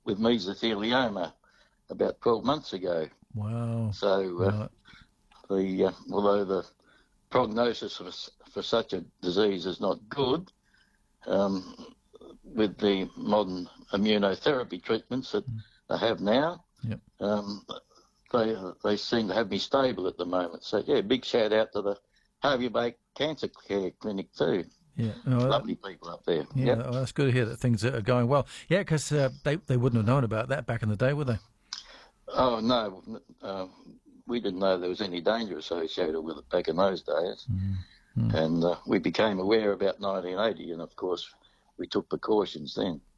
with mesothelioma about 12 months ago. Wow. So although the prognosis for such a disease is not good, with the modern immunotherapy treatments that they have now, Yep. they seem to have me stable at the moment. So, yeah, big shout out to the Harvey Bay Cancer Care Clinic too. Yeah. Lovely people up there. Yeah, Yep. well, that's good to hear that things are going well. Yeah, because they wouldn't have known about that back in the day, would they? Oh, no, we didn't know there was any danger associated with it back in those days. And we became aware about 1980, and, of course, we took precautions then.